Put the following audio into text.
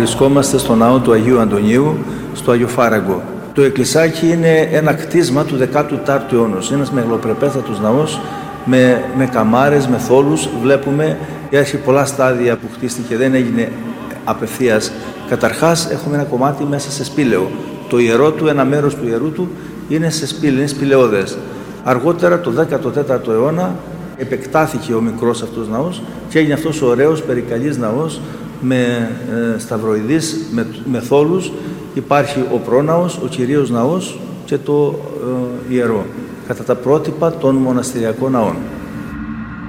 Βρισκόμαστε στο ναό του Αγίου Αντωνίου, στο Αγιοφάραγκο. Το εκκλησάκι είναι ένα κτίσμα του 14ου αιώνα. Είναι ένας μεγαλοπρεπέστατος ναός με καμάρες, με θόλους. Βλέπουμε, έχει πολλά στάδια που χτίστηκε, δεν έγινε απευθείας. Καταρχάς έχουμε ένα κομμάτι μέσα σε σπήλαιο. Το ιερό του, ένα μέρος του ιερού του είναι σε σπήλαιο, είναι σπηλαιώδες. Αργότερα, το 14ο αιώνα, επεκτάθηκε ο μικρός αυτός ναός και έγινε αυτός ο ωραίος περικαλής ναός με σταυροειδείς, με θόλους. Υπάρχει ο πρόναος, ο κυρίως ναός και το ιερό, κατά τα πρότυπα των μοναστηριακών ναών.